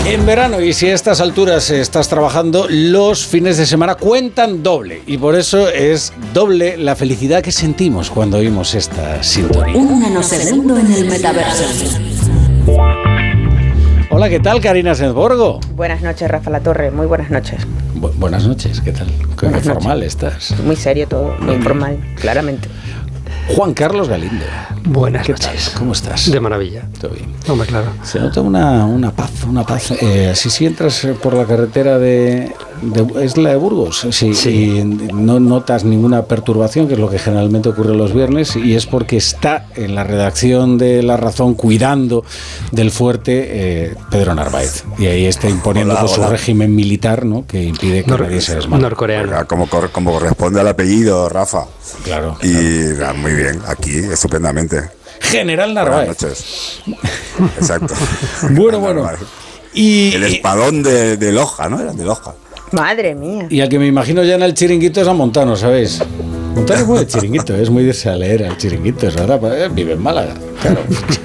En verano, y si a estas alturas estás trabajando, los fines de semana cuentan doble. Y por eso es doble la felicidad que sentimos cuando oímos esta sintonía. Un nanosegundo en el metaverso. Hola, ¿qué tal, Karina Senzborgo? Buenas noches, Rafa Latorre. Muy buenas noches. Buenas noches, ¿qué tal? Qué formal estás. Muy serio todo, muy informal, claramente. Juan Carlos Galindo. Buenas noches. ¿Cómo estás? De maravilla. Todo bien. Hombre, claro. Se nota una paz. Si entras por la carretera ¿es la de Burgos? Sí. Y no notas ninguna perturbación, que es lo que generalmente ocurre los viernes, y es porque está en la redacción de La Razón cuidando del fuerte Pedro Narváez. Y ahí está imponiendo su régimen militar, ¿no? Que impide que nadie se desmaye. Norcoreano. Como corresponde al apellido, Rafa. Claro. Y muy bien, aquí estupendamente. General Narváez. Buenas noches. Exacto. Bueno. Y el espadón de Loja, ¿no? Era de Loja. Madre mía. Y al que me imagino ya en el chiringuito es a Montano, ¿sabéis? Montano es muy de chiringuito, es muy de irse a leer al chiringuito. Ahora vive en Málaga, claro.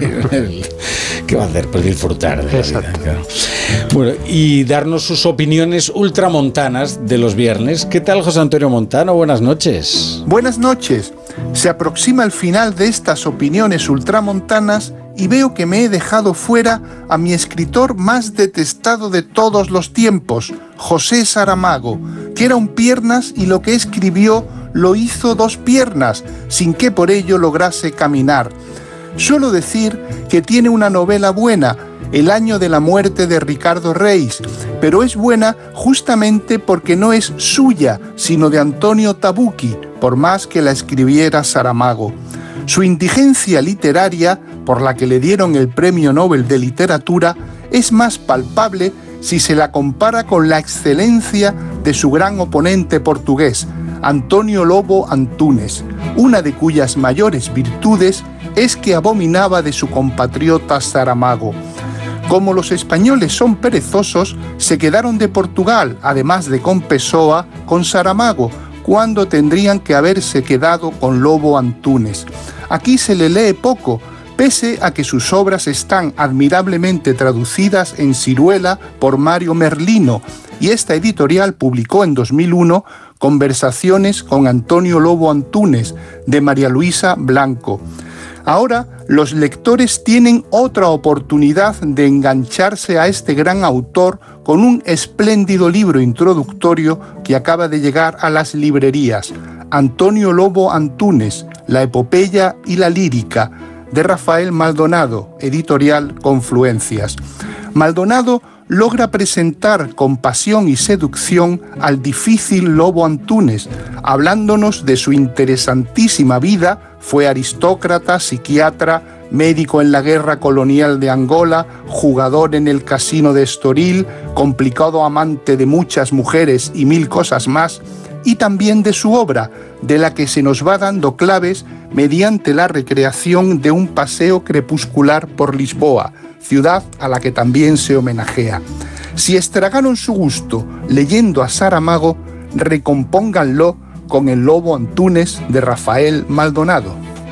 ¿Qué va a hacer? Pues disfrutar de la vida, claro. Bueno, y darnos sus opiniones ultramontanas de los viernes. ¿Qué tal, José Antonio Montano? Buenas noches. Buenas noches. Se aproxima el final de estas opiniones ultramontanas y veo que me he dejado fuera a mi escritor más detestado de todos los tiempos, José Saramago, que era un piernas y lo que escribió lo hizo dos piernas, sin que por ello lograse caminar. Suelo decir que tiene una novela buena, El año de la muerte de Ricardo Reis, pero es buena justamente porque no es suya, sino de Antonio Tabucchi, por más que la escribiera Saramago. Su indigencia literaria, por la que le dieron el Premio Nobel de Literatura, es más palpable si se la compara con la excelencia de su gran oponente portugués, António Lobo Antunes, una de cuyas mayores virtudes es que abominaba de su compatriota Saramago. Como los españoles son perezosos, se quedaron de Portugal, además de con Pessoa, con Saramago, cuando tendrían que haberse quedado con Lobo Antunes. Aquí se le lee poco, pese a que sus obras están admirablemente traducidas en ciruela por Mario Merlino, y esta editorial publicó en 2001 Conversaciones con Antonio Lobo Antunes, de María Luisa Blanco. Ahora, los lectores tienen otra oportunidad de engancharse a este gran autor con un espléndido libro introductorio que acaba de llegar a las librerías, Antonio Lobo Antunes, La epopeya y la lírica, de Rafael Maldonado, editorial Confluencias. Maldonado logra presentar con pasión y seducción al difícil Lobo Antunes, hablándonos de su interesantísima vida. Fue aristócrata, psiquiatra, médico en la guerra colonial de Angola, jugador en el casino de Estoril, complicado amante de muchas mujeres y mil cosas más, y también de su obra, de la que se nos va dando claves mediante la recreación de un paseo crepuscular por Lisboa, ciudad a la que también se homenajea. Si estragaron su gusto leyendo a Saramago, recompónganlo con El Lobo Antunes de Rafael Maldonado.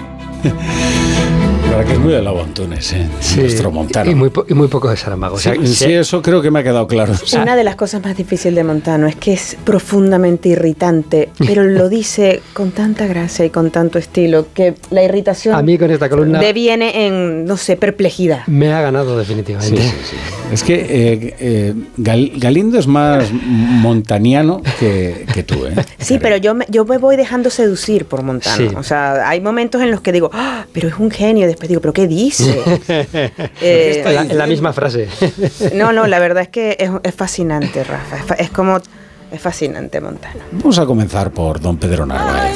La verdad que es muy de Lobo Antunes, Sí, nuestro Montano. y muy poco de Saramago. Sí, eso creo que me ha quedado claro. Una de las cosas más difíciles de Montano es que es profundamente irritante, pero lo dice con tanta gracia y con tanto estilo que la irritación A mí con esta columna deviene en, no sé, perplejidad. me ha ganado definitivamente. Sí. Es que Galindo es más montaniano que tú, ¿eh? Sí, pero yo me voy dejando seducir por Montano. Sí. O sea, hay momentos en los que digo, ¡ah, pero es un genio! Después digo, ¿pero qué dice? En la misma frase. No, la verdad es que es fascinante, Rafa. Es fascinante Montano. Vamos a comenzar por don Pedro Narváez.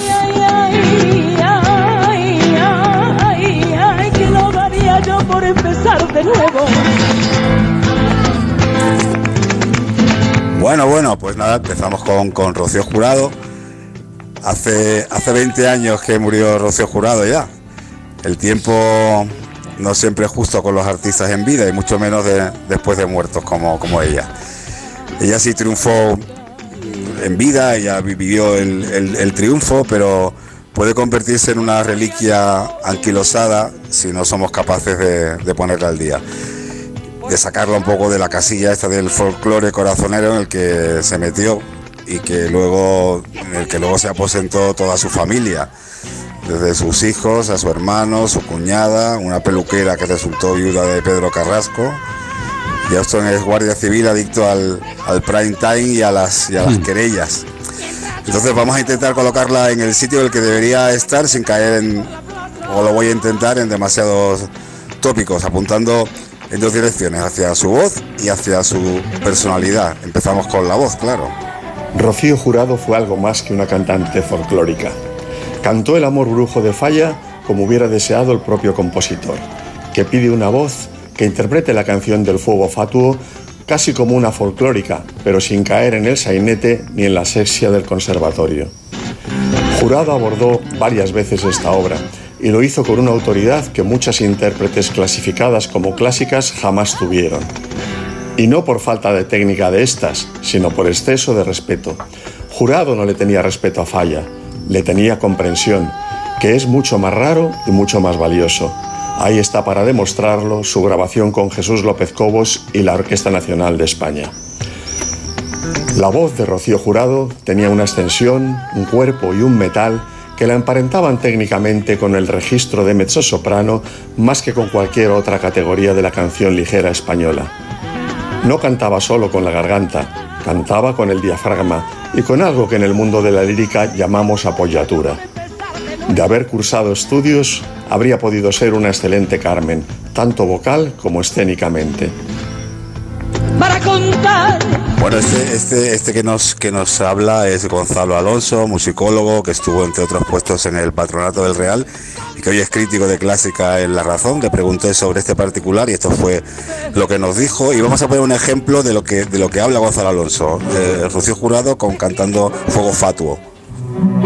Ay, que no daría yo por empezar de nuevo. Bueno, pues nada, empezamos con Rocío Jurado. Hace 20 años que murió Rocío Jurado ya. El tiempo no siempre es justo con los artistas en vida y mucho menos después de muertos como ella. Ella sí triunfó en vida, ella vivió el triunfo, pero puede convertirse en una reliquia anquilosada si no somos capaces de ponerla al día. sacarla un poco de la casilla esta del folclore corazonero en el que se metió y que luego, en el que luego se aposentó toda su familia, desde sus hijos a su hermano, su cuñada, una peluquera que resultó viuda de Pedro Carrasco. Y Austin es guardia civil adicto al prime time y a las querellas. Entonces vamos a intentar colocarla en el sitio en el que debería estar sin caer o lo voy a intentar, en demasiados tópicos, apuntando en dos direcciones, hacia su voz y hacia su personalidad. Empezamos con la voz, claro. Rocío Jurado fue algo más que una cantante folclórica. Cantó el amor brujo de Falla como hubiera deseado el propio compositor, que pide una voz que interprete la canción del fuego fatuo casi como una folclórica, pero sin caer en el sainete ni en la asexia del conservatorio. Jurado abordó varias veces esta obra y lo hizo con una autoridad que muchas intérpretes clasificadas como clásicas jamás tuvieron. Y no por falta de técnica de estas, sino por exceso de respeto. Jurado no le tenía respeto a Falla, le tenía comprensión, que es mucho más raro y mucho más valioso. Ahí está para demostrarlo su grabación con Jesús López Cobos y la Orquesta Nacional de España. La voz de Rocío Jurado tenía una extensión, un cuerpo y un metal que la emparentaban técnicamente con el registro de mezzosoprano más que con cualquier otra categoría de la canción ligera española. No cantaba solo con la garganta, cantaba con el diafragma y con algo que en el mundo de la lírica llamamos apoyatura. De haber cursado estudios, habría podido ser una excelente Carmen, tanto vocal como escénicamente. Para contar. Bueno, este que nos habla es Gonzalo Alonso, musicólogo que estuvo entre otros puestos en el Patronato del Real y que hoy es crítico de clásica en La Razón. Le pregunté sobre este particular y esto fue lo que nos dijo, y vamos a poner un ejemplo de lo que habla Gonzalo Alonso. Rocío Jurado cantando Fuego Fatuo.